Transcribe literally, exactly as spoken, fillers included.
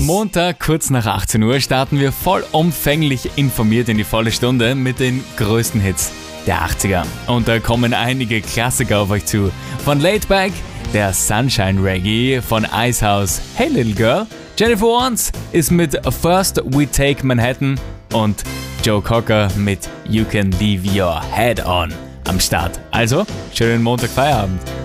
Montag, kurz nach achtzehn Uhr, starten wir vollumfänglich informiert in die volle Stunde mit den größten Hits der achtziger. Und da kommen einige Klassiker auf euch zu. Von Laidback, der Sunshine Reggae, von Icehouse, Hey Little Girl, Jennifer Warnes ist mit First We Take Manhattan und Joe Cocker mit You Can Leave Your Head On am Start. Also, schönen Montag Feierabend.